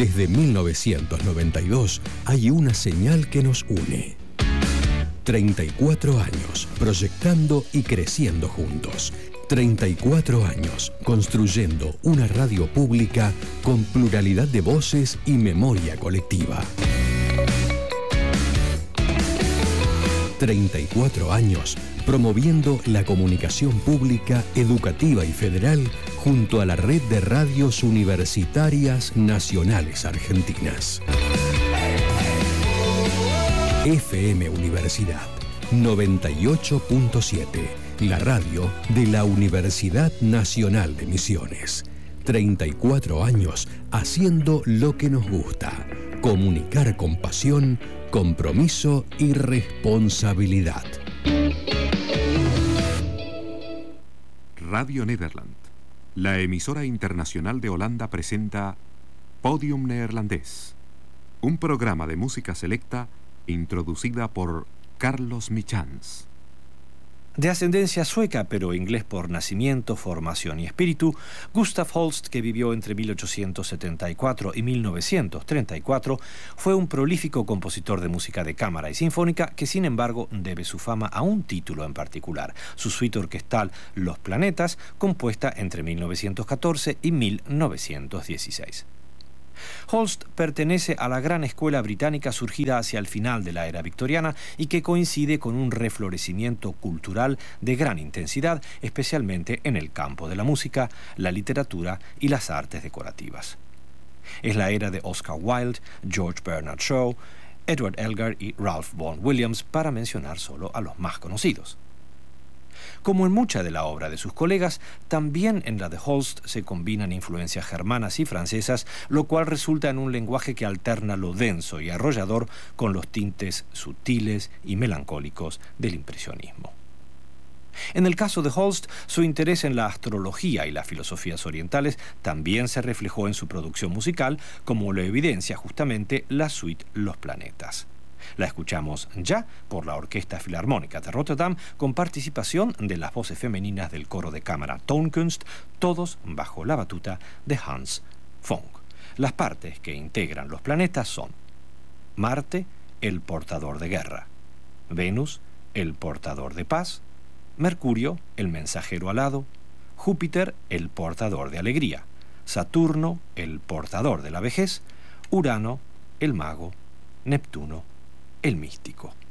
Desde 1992 hay una señal que nos une. 34 años proyectando y creciendo juntos. 34 años construyendo una radio pública con pluralidad de voces y memoria colectiva. 34 años promoviendo la comunicación pública, educativa y federal junto a la red de radios universitarias nacionales argentinas. FM Universidad 98.7, la radio de la Universidad Nacional de Misiones. 34 años haciendo lo que nos gusta, comunicar con pasión, compromiso y responsabilidad. Radio Nederland, la emisora internacional de Holanda, presenta Podium Neerlandés, un programa de música selecta introducida por Carlos Michans. De ascendencia sueca, pero inglés por nacimiento, formación y espíritu, Gustav Holst, que vivió entre 1874 y 1934, fue un prolífico compositor de música de cámara y sinfónica que, sin embargo, debe su fama a un título en particular, su suite orquestal Los Planetas, compuesta entre 1914 y 1916. Holst pertenece a la gran escuela británica surgida hacia el final de la era victoriana y que coincide con un reflorecimiento cultural de gran intensidad, especialmente en el campo de la música, la literatura y las artes decorativas. Es la era de Oscar Wilde, George Bernard Shaw, Edward Elgar y Ralph Vaughan Williams, para mencionar solo a los más conocidos. Como en mucha de la obra de sus colegas, también en la de Holst se combinan influencias germanas y francesas, lo cual resulta en un lenguaje que alterna lo denso y arrollador con los tintes sutiles y melancólicos del impresionismo. En el caso de Holst, su interés en la astrología y las filosofías orientales también se reflejó en su producción musical, como lo evidencia justamente la suite Los Planetas. La escuchamos ya por la Orquesta Filarmónica de Rotterdam, con participación de las voces femeninas del coro de cámara Toonkunst, todos bajo la batuta de Hans Funk. Las partes que integran Los Planetas son Marte, el portador de guerra; Venus, el portador de paz; Mercurio, el mensajero alado; Júpiter, el portador de alegría; Saturno, el portador de la vejez; Urano, el mago; Neptuno, el místico.